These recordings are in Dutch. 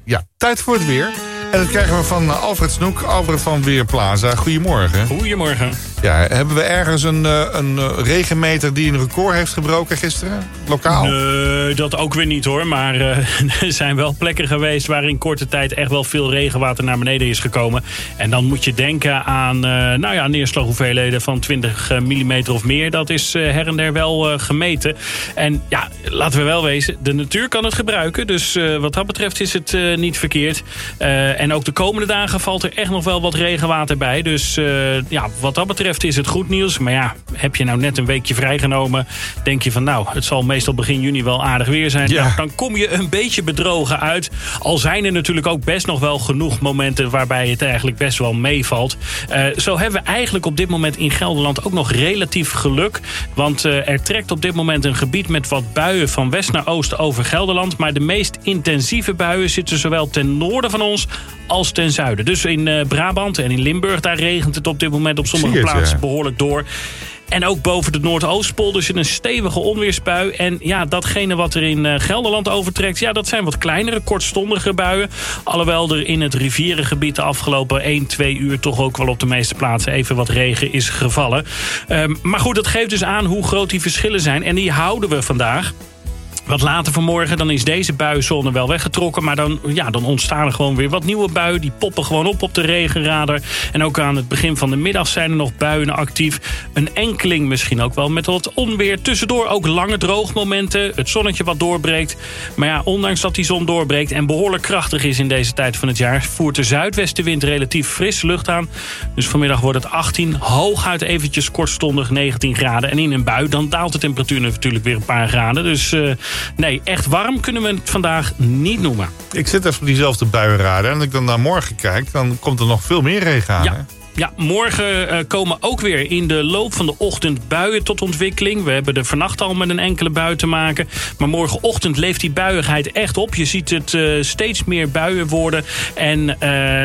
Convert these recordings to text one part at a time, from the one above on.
Ja, tijd voor het weer. En dat krijgen we van Alfred Snoek, Alfred van Weerplaza. Goedemorgen. Goedemorgen. Ja, hebben we ergens een regenmeter die een record heeft gebroken gisteren? Lokaal? Nee, dat ook weer niet hoor. Maar er zijn wel plekken geweest waar in korte tijd echt wel veel regenwater naar beneden is gekomen. En dan moet je denken aan neerslaghoeveelheden van 20 mm of meer. Dat is her en der wel gemeten. En ja, laten we wel wezen, de natuur kan het gebruiken. Dus wat dat betreft is het niet verkeerd. En ook de komende dagen valt er echt nog wel wat regenwater bij. Dus wat dat betreft is het goed nieuws. Maar ja, heb je nou net een weekje vrijgenomen, denk je van het zal meestal begin juni wel aardig weer zijn. Ja. Nou, dan kom je een beetje bedrogen uit. Al zijn er natuurlijk ook best nog wel genoeg momenten waarbij het eigenlijk best wel meevalt. Zo hebben we eigenlijk op dit moment in Gelderland ook nog relatief geluk. Want er trekt op dit moment een gebied met wat buien van west naar oost over Gelderland. Maar de meest intensieve buien zitten zowel ten noorden van ons als ten zuiden. Dus in Brabant en in Limburg, daar regent het op dit moment op sommige plaatsen behoorlijk door. En ook boven de Noordoostpolder zit een stevige onweersbui. En ja, datgene wat er in Gelderland overtrekt, dat zijn wat kleinere, kortstondige buien. Alhoewel er in het rivierengebied de afgelopen 1-2 uur toch ook wel op de meeste plaatsen even wat regen is gevallen. Maar goed, dat geeft dus aan hoe groot die verschillen zijn. En die houden we vandaag. Wat later vanmorgen, dan is deze buienzone wel weggetrokken. Maar dan ontstaan er gewoon weer wat nieuwe buien. Die poppen gewoon op de regenradar. En ook aan het begin van de middag zijn er nog buien actief. Een enkeling misschien ook wel met wat onweer. Tussendoor ook lange droogmomenten. Het zonnetje wat doorbreekt. Maar ja, ondanks dat die zon doorbreekt en behoorlijk krachtig is in deze tijd van het jaar, voert de zuidwestenwind relatief frisse lucht aan. Dus vanmiddag wordt het 18, hooguit eventjes kortstondig 19 graden. En in een bui, dan daalt de temperatuur natuurlijk weer een paar graden. Dus nee, echt warm kunnen we het vandaag niet noemen. Ik zit even op diezelfde buienradar. En als ik dan naar morgen kijk, dan komt er nog veel meer regen aan. Ja. Hè? Ja, morgen komen ook weer in de loop van de ochtend buien tot ontwikkeling. We hebben er vannacht al met een enkele bui te maken. Maar morgenochtend leeft die buiigheid echt op. Je ziet het steeds meer buien worden. En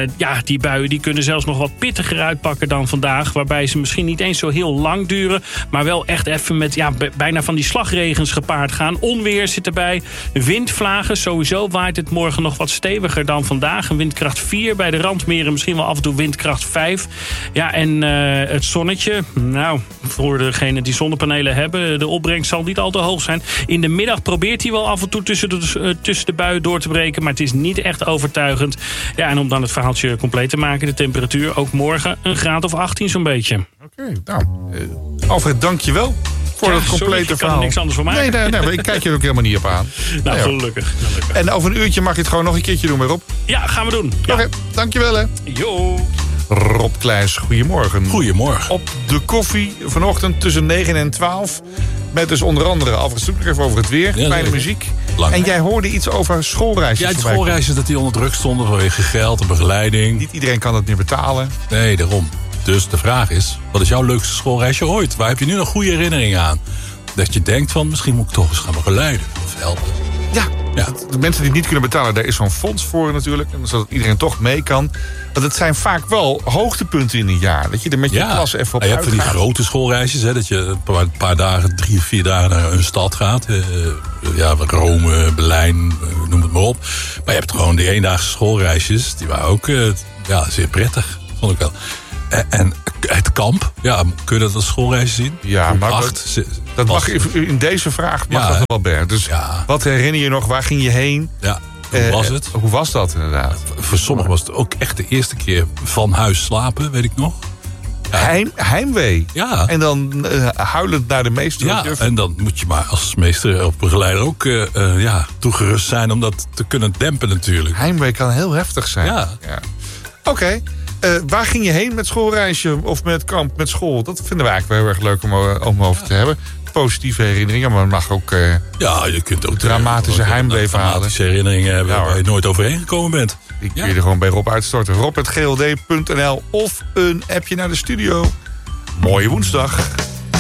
die buien die kunnen zelfs nog wat pittiger uitpakken dan vandaag. Waarbij ze misschien niet eens zo heel lang duren. Maar wel echt even met bijna van die slagregens gepaard gaan. Onweer zit erbij. Windvlagen. Sowieso waait het morgen nog wat steviger dan vandaag. Een windkracht 4 bij de randmeren. Misschien wel af en toe windkracht 5. Ja, en het zonnetje, voor degenen die zonnepanelen hebben, de opbrengst zal niet al te hoog zijn. In de middag probeert hij wel af en toe tussen de buien door te breken, maar het is niet echt overtuigend. Ja, en om dan het verhaaltje compleet te maken, de temperatuur ook morgen een graad of 18 zo'n beetje. Oké, Alfred, dank je wel voor dat complete verhaal. Ik kan er niks anders voor maken. Nee, ik kijk je er ook helemaal niet op aan. Gelukkig. En over een uurtje mag je het gewoon nog een keertje doen, Rob. Ja, gaan we doen. Ja. Oké, dankjewel hè. Jo. Rob Kleijs, goedemorgen. Goedemorgen. Op de koffie vanochtend tussen 9 en 12. Met dus onder andere Alfred Snoek even over het weer. Fijne muziek. Lang, en jij hoorde iets over schoolreisjes. Ja, de schoolreisjes dat die onder druk stonden vanwege geld en begeleiding. Niet iedereen kan het meer betalen. Nee, daarom. Dus de vraag is, wat is jouw leukste schoolreisje ooit? Waar heb je nu nog goede herinneringen aan? Dat je denkt van, misschien moet ik toch eens gaan begeleiden of helpen. Ja. De mensen die het niet kunnen betalen, daar is zo'n fonds voor natuurlijk. Zodat iedereen toch mee kan. Want het zijn vaak wel hoogtepunten in een jaar. Dat je er met je klas even op uitgaat. Je hebt van die grote schoolreisjes. Hè, dat je een paar dagen, 3 of 4 dagen naar een stad gaat. Rome, Berlijn, noem het maar op. Maar je hebt gewoon die eendaagse schoolreisjes. Die waren ook zeer prettig, vond ik wel. En het kamp, kun je dat als schoolreisje zien? Ja, maar dat mag in deze vraag mag dat wel bergen. Dus wat herinner je nog? Waar ging je heen? Ja, hoe was het? Hoe was dat inderdaad? Voor sommigen was het ook echt de eerste keer van huis slapen, weet ik nog. Ja. Heimwee. Ja. En dan huilend naar de meester. Ja, en dan moet je maar als meester of begeleider ook toegerust zijn om dat te kunnen dempen natuurlijk. Heimwee kan heel heftig zijn. Ja. Oké. Waar ging je heen met schoolreisje of met kamp, met school? Dat vinden we eigenlijk wel heel erg leuk om over te hebben. Positieve herinneringen, maar het mag ook je kunt ook dramatische heimwee-verhalen. Dramatische herinneringen hebben waar je nooit overheen gekomen bent. Die kun je er gewoon bij Rob uitstorten. Rob@gld.nl of een appje naar de studio. Mooie woensdag.